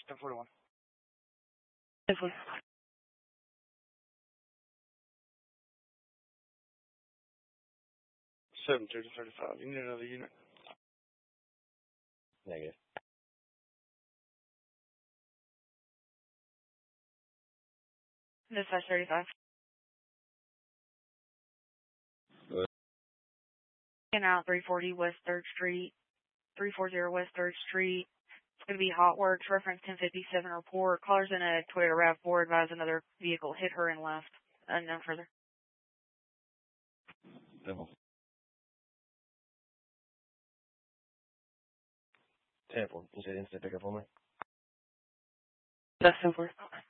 1041. 7:35. You need another unit? Negative. Dispatch 35. And out 340 West 3rd Street. 340 West 3rd Street. It's going to be Hot Works, reference 1057 report. Caller's in a Toyota RAV4, advise another vehicle hit her and left. Unknown further. No. 10-4. You said instant pickup on me? That's 10-4.